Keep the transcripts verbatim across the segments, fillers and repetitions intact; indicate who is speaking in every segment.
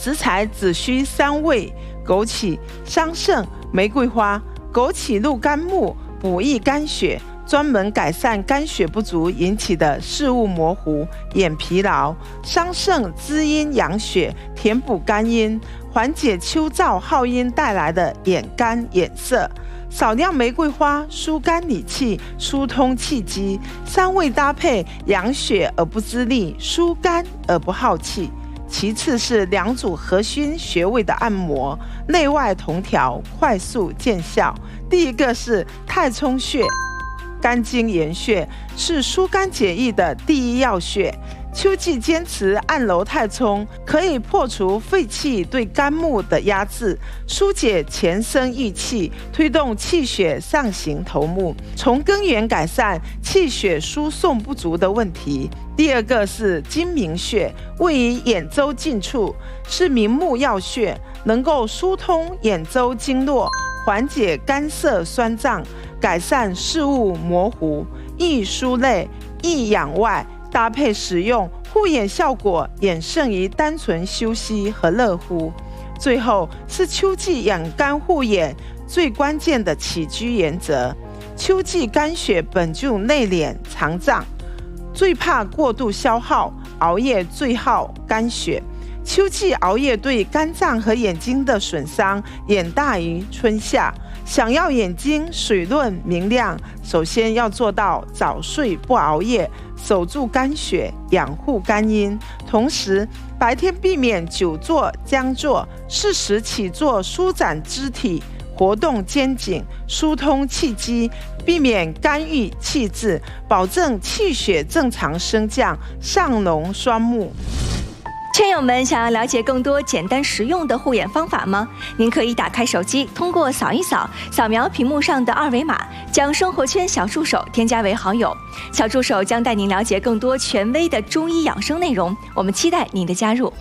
Speaker 1: 食材只需三味：枸杞、桑葚、玫瑰花。枸杞入肝木，补益肝血，专门改善肝血不足引起的视物模糊、眼疲劳；桑葚滋阴养血，填补肝阴，缓解秋燥耗阴带来的眼干眼涩。少量玫瑰花疏肝理气，疏通气机，三味搭配，养血而不滋腻，疏肝而不耗气。其次是两组核心穴位的按摩，内外同调，快速见效。第一个是太冲穴，肝经营穴，是疏肝解郁的第一要穴。秋季坚持按揉太冲，可以破除肺气对肝木的压制，疏解全身郁气，推动气血上行头目，从根源改善气血输送不足的问题。第二个是睛明穴，位于眼周近处，是明目要穴，能够疏通眼周经络，缓解干涩酸胀，改善视物模糊，易疏内，易养外。搭配使用，护眼效果远胜于单纯休息和热敷。最后是秋季养肝护眼最关键的起居原则。秋季肝血本就内敛藏胀，最怕过度消耗，熬夜最耗肝血。秋季熬夜对肝脏和眼睛的损伤远大于春夏。想要眼睛水润明亮，首先要做到早睡不熬夜，守住肝血，养护肝阴。同时，白天避免久坐僵坐，适时起坐，舒展肢体，活动肩颈，疏通气机，避免肝郁气滞，保证气血正常升降，上浓双目。
Speaker 2: 圈友们想要了解更多简单实用的护眼方法吗？您可以打开手机，通过扫一扫，扫描屏幕上的二维码，将生活圈小助手添加为好友。小助手将带您了解更多权威的中医养生内容，我们期待您的加入。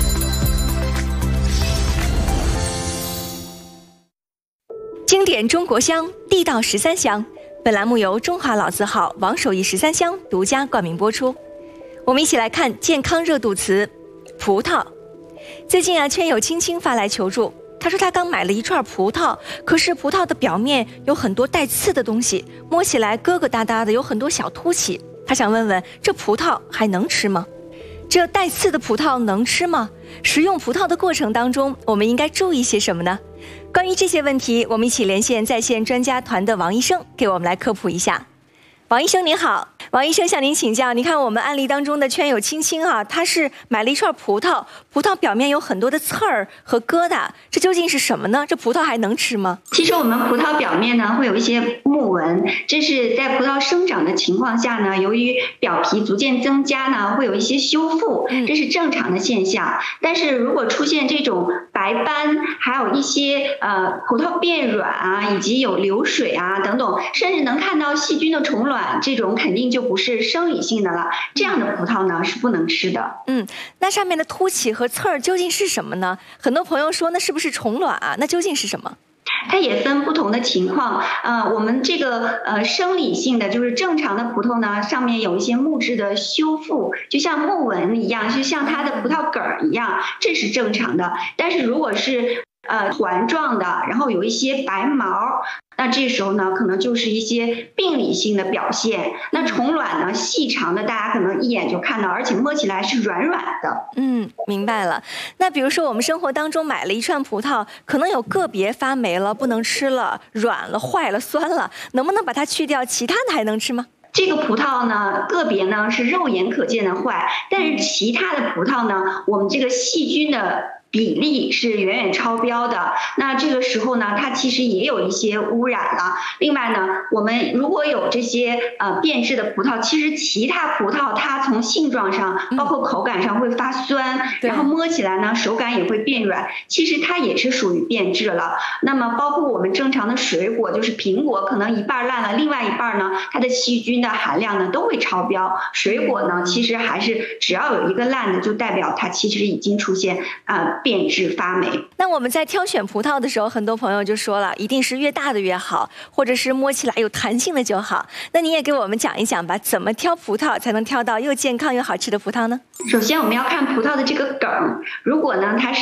Speaker 2: 经典中国香，地道十三香。本栏目由中华老字号王守义十三香独家冠名播出。我们一起来看健康热度词。葡萄，最近啊，圈友青青发来求助，他说他刚买了一串葡萄，可是葡萄的表面有很多带刺的东西，摸起来疙疙瘩瘩的，有很多小凸起。他想问问，这葡萄还能吃吗？这带刺的葡萄能吃吗？食用葡萄的过程当中，我们应该注意些什么呢？关于这些问题，我们一起连线在线专家团的王医生，给我们来科普一下。王医生您好，王医生向您请教，你看我们案例当中的圈友青青啊，他是买了一串葡萄，葡萄表面有很多的刺儿和疙瘩，这究竟是什么呢？这葡萄还能吃吗？
Speaker 3: 其实我们葡萄表面呢会有一些木纹，这是在葡萄生长的情况下呢，由于表皮逐渐增加呢，会有一些修复，这是正常的现象。但是如果出现这种白斑，还有一些呃葡萄变软啊，以及有流水啊等等，甚至能看到细菌的虫卵，这种肯定就不是生理性的了。这样的葡萄呢是不能吃的。
Speaker 2: 嗯，那上面的凸起和刺儿究竟是什么呢？很多朋友说那是不是虫卵啊？那究竟是什么？
Speaker 3: 它也分不同的情况，呃，我们这个呃生理性的就是正常的葡萄呢，上面有一些木质的修复，就像木纹一样，就像它的葡萄梗儿一样，这是正常的。但是如果是呃环状的，然后有一些白毛，那这时候呢可能就是一些病理性的表现。那虫卵呢细长的，大家可能一眼就看到，而且摸起来是软软的。
Speaker 2: 嗯，明白了。那比如说我们生活当中买了一串葡萄，可能有个别发霉了，不能吃了，软了，坏了，酸了，能不能把它去掉，其他的还能吃吗？
Speaker 3: 这个葡萄呢，个别呢是肉眼可见的坏，但是其他的葡萄呢，我们这个细菌的比例是远远超标的，那这个时候呢，它其实也有一些污染了。另外呢，我们如果有这些呃变质的葡萄，其实其他葡萄它从性状上，包括口感上会发酸，嗯、然后摸起来呢手感也会变软，其实它也是属于变质了。那么包括我们正常的水果，就是苹果可能一半烂了，另外一半呢，它的细菌的含量呢都会超标。水果呢，其实还是只要有一个烂的，就代表它其实已经出现啊。呃变质发霉。
Speaker 2: 那我们在挑选葡萄的时候，很多朋友就说了，一定是越大的越好，或者是摸起来有弹性的就好。那你也给我们讲一讲吧，怎么挑葡萄才能挑到又健康又好吃的葡萄呢？
Speaker 3: 首先我们要看葡萄的这个梗，如果呢它是